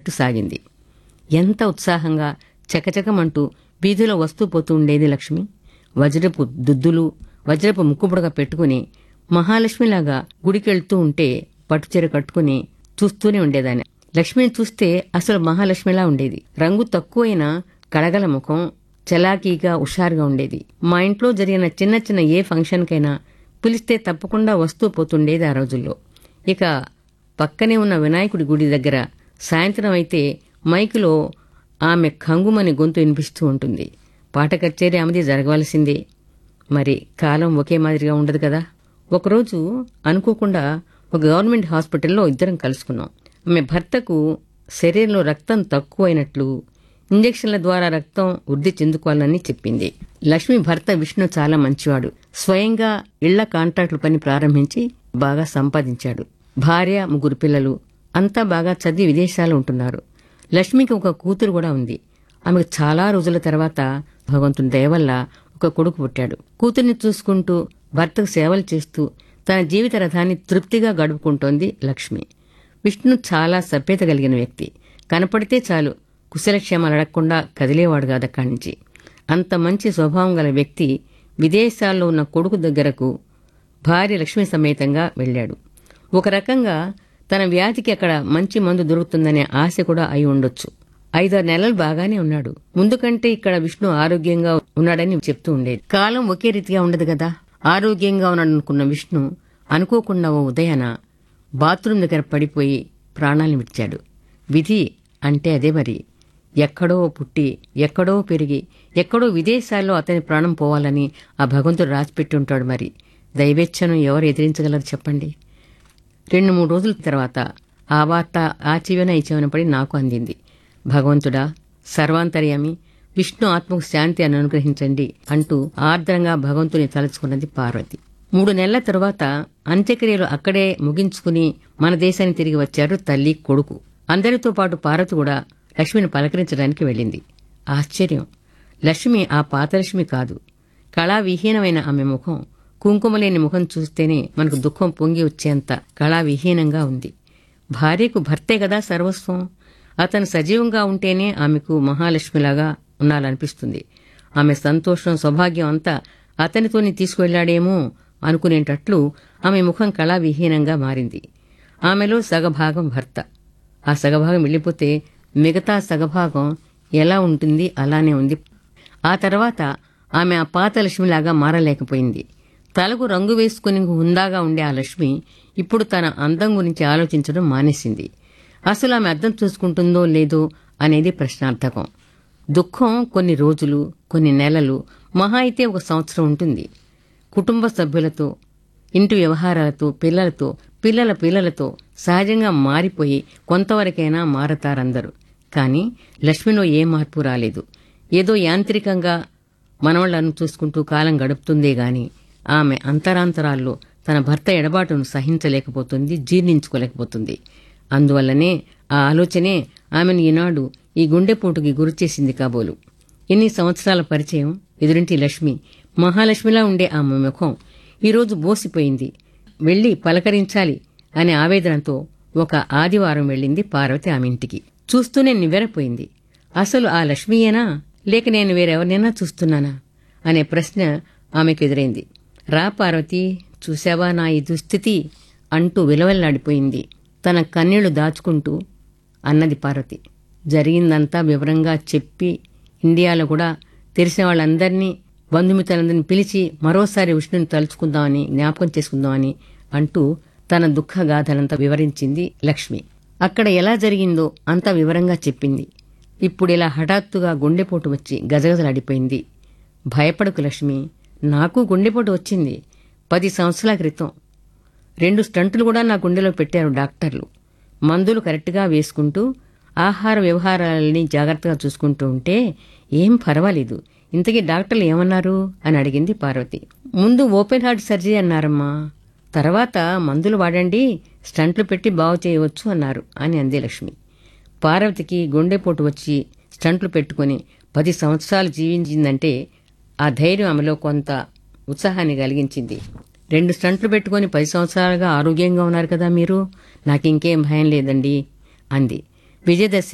Lift సాగింది. ఎంత ఉత్సాహంగా చకచకమంటూ వీధిలో వస్తూ పోతూ ఉండేది లక్ష్మి. వజ్రపు దుద్దులు, వజ్రపు ముక్కుపుడక పెట్టుకుని మహాలక్ష్మిలాగా గుడికెళ్తూ ఉంటే పట్టుచీర కట్టుకుని చూస్తూనే ఉండేదాన్ని. లక్ష్మిని చూస్తే అసలు మహాలక్ష్మిలా ఉండేది. రంగు తక్కువైన కడగల ముఖం, చలాకీగా హుషారుగా ఉండేది. మా ఇంట్లో జరిగిన చిన్న చిన్న ఏ ఫంక్షన్కైనా పిలిస్తే తప్పకుండా వస్తూ పోతుండేది ఆ రోజుల్లో. ఇక పక్కనే ఉన్న వినాయకుడి గుడి దగ్గర సాయంత్రం అయితే మైకులో ఆమె ఖంగుమని గొంతు వినిపిస్తూ ఉంటుంది. పాట కచేరీ ఆమెది జరగవలసిందే. మరి కాలం ఒకే మాదిరిగా ఉండదు కదా. ఒకరోజు అనుకోకుండా ఒక గవర్నమెంట్ హాస్పిటల్లో ఇద్దరం కలుసుకున్నాం. ఆమె భర్తకు శరీరంలో రక్తం తక్కువైనట్లు, ఇంజెక్షన్ల ద్వారా రక్తం వృద్ధి చెందుకోవాలని చెప్పింది. లక్ష్మి భర్త విష్ణు చాలా మంచివాడు. స్వయంగా ఇళ్ల కాంట్రాక్టుల పని ప్రారంభించి బాగా సంపాదించాడు. భార్య, 3 పిల్లలు, అంతా బాగా చదివి విదేశాలు ఉంటున్నారు. లక్ష్మికి ఒక కూతురు కూడా ఉంది. ఆమెకు చాలా రోజుల తర్వాత భగవంతుని దయ వల్ల ఒక కొడుకు పుట్టాడు. కూతుర్ని చూసుకుంటూ భర్తకు సేవలు చేస్తూ తన జీవిత రథాన్ని తృప్తిగా గడుపుకుంటోంది లక్ష్మి. విష్ణు చాలా సభ్యత కలిగిన వ్యక్తి. కనపడితే చాలు కుశలక్షేమాలు అడగకుండా కదిలేవాడు కాదక్కడి నుంచి. అంత మంచి స్వభావం గల వ్యక్తి విదేశాల్లో ఉన్న కొడుకు దగ్గరకు భార్య లక్ష్మి సమేతంగా వెళ్లాడు. ఒక రకంగా తన వ్యాధికి అక్కడ మంచి మందు దొరుకుతుందనే ఆశ కూడా అయి ఉండొచ్చు. 5-6 నెలలు బాగానే ఉన్నాడు. ముందు కంటే ఇక్కడ విష్ణు ఆరోగ్యంగా ఉన్నాడని చెప్తూ ఉండేది. కాలం ఒకే రీతిగా ఉండదు కదా. ఆరోగ్యంగా ఉన్నాడనుకున్న విష్ణు అనుకోకుండా ఓ ఉదయాన బాత్రూం దగ్గర పడిపోయి ప్రాణాలను విడిచాడు. విధి అంటే అదే మరి. ఎక్కడో పుట్టి, ఎక్కడో పెరిగి, ఎక్కడో విదేశాల్లో అతని ప్రాణం పోవాలని ఆ భగవంతుడు రాసిపెట్టి ఉంటాడు. మరి దైవేచ్ఛను ఎవరు ఎదిరించగలరు చెప్పండి. 2-3 రోజుల తర్వాత ఆ వార్త ఆ చెవిన ఈ చెవిన పడి నాకు అందింది. భగవంతుడా, సర్వాంతర్యామి, విష్ణు ఆత్మకు శాంతి అని అనుగ్రహించండి అంటూ ఆర్ద్రంగా భగవంతుని తలుచుకున్నది పార్వతి. 3 నెలల తరువాత అంత్యక్రియలు అక్కడే ముగించుకుని మన దేశానికి తిరిగి వచ్చారు తల్లి, కొడుకు. అందరితో పాటు పార్వతి కూడా లక్ష్మిని పలకరించడానికి వెళ్ళింది. ఆశ్చర్యం, లక్ష్మి ఆ పాతలక్ష్మి కాదు. కళావిహీనమైన ఆమె ముఖం, కుంకుమలేని ముఖం చూస్తేనే మనకు దుఃఖం పొంగి వచ్చేంత కళావిహీనంగా ఉంది. భార్యకు భర్తే కదా సర్వస్వం. అతను సజీవంగా ఉంటేనే ఆమెకు మహాలక్ష్మిలాగా ఉండాలనిపిస్తుంది. ఆమె సంతోషం, సౌభాగ్యం అంతా అతనితోనే తీసుకువెళ్లాడేమో అనుకునేటట్లు ఆమె ముఖం కళావిహీనంగా మారింది. ఆమెలో సగభాగం భర్త. ఆ సగభాగం వెళ్ళిపోతే మిగతా సగభాగం ఎలా ఉంటుంది అలానే ఉంది. ఆ తర్వాత ఆమె ఆ పాత లక్ష్మిలాగా మారలేకపోయింది. తలకు రంగు వేసుకుని హుందాగా ఉండే ఆ లక్ష్మి ఇప్పుడు తన అందం గురించి ఆలోచించడం మానేసింది. అసలు ఆమె అర్థం చూసుకుంటుందో లేదో అనేది ప్రశ్నార్థకం. దుఃఖం కొన్ని రోజులు, కొన్ని నెలలు, మహా అయితే 1 సంవత్సరం ఉంటుంది. కుటుంబ సభ్యులతో, ఇంటి వ్యవహారాలతో, పిల్లలతో, పిల్లల పిల్లలతో సహజంగా మారిపోయి కొంతవరకైనా మారతారందరూ. కానీ లక్ష్మిలో ఏ మార్పు రాలేదు. ఏదో యాంత్రికంగా మనవళ్లను చూసుకుంటూ కాలం గడుపుతుందే గాని ఆమె అంతరాంతరాల్లో తన భర్త ఎడబాటును సహించలేకపోతుంది, జీర్ణించుకోలేకపోతుంది. అందువల్లనే ఆ ఆలోచనే ఆమెను ఈనాడు ఈ గుండెపోటుకి గురిచేసింది కాబోలు. ఇన్ని సంవత్సరాల పరిచయం ఎదురింటి లక్ష్మి, మహాలక్ష్మిలా ఉండే ఆమె ముఖం ఈరోజు బోసిపోయింది. వెళ్లి పలకరించాలి అనే ఆవేదనతో ఒక ఆదివారం వెళ్ళింది పార్వతి ఆమె ఇంటికి. చూస్తూనే నివ్వెరపోయింది. అసలు ఆ లక్ష్మీయేనా, లేక నేను వేరెవరినైనా చూస్తున్నానా అనే ప్రశ్న ఆమెకు ఎదురైంది. రా పార్వతి, చూశావా నా ఈ దుస్థితి అంటూ విలవెల్లాడిపోయింది. తన కన్నీళ్లు దాచుకుంటూ అన్నది పార్వతి. జరిగిందంతా వివరంగా చెప్పి ఇండియాలో కూడా తెలిసిన వాళ్ళందరినీ, బంధుమిత్రులందరినీ పిలిచి మరోసారి విష్ణుని తలుచుకుందామని, జ్ఞాపకం చేసుకుందామని అంటూ తన దుఃఖగాథలంతా వివరించింది లక్ష్మి. అక్కడ ఎలా జరిగిందో అంతా వివరంగా చెప్పింది. ఇప్పుడిలా హఠాత్తుగా గుండెపోటు వచ్చి గజగజలాడిపోయింది. భయపడకు లక్ష్మి, నాకు గుండెపోటు వచ్చింది 10 సంవత్సరాల క్రితం. 2 స్టంటులు కూడా నా గుండెలో పెట్టారు డాక్టర్లు. మందులు కరెక్ట్గా వేసుకుంటూ ఆహార వ్యవహారాలని జాగ్రత్తగా చూసుకుంటూ ఉంటే ఏం పర్వాలేదు. ఇంతకీ డాక్టర్లు ఏమన్నారు అని అడిగింది పార్వతి. ముందు ఓపెన్ హార్ట్ సర్జరీ అన్నారమ్మా, తర్వాత మందులు వాడండి, స్టంట్లు పెట్టి బాగు చేయవచ్చు అన్నారు అని అంది లక్ష్మి. పార్వతికి గుండెపోటు వచ్చి స్టంట్లు పెట్టుకుని 10 సంవత్సరాలు జీవించిందంటే ఆ ధైర్యం ఆమెలో కొంత ఉత్సాహాన్ని కలిగించింది. 2 స్టంట్లు పెట్టుకుని 10 సంవత్సరాలుగా ఆరోగ్యంగా ఉన్నారు కదా మీరు, నాకింకేం భయం లేదండి అంది. విజయదశమి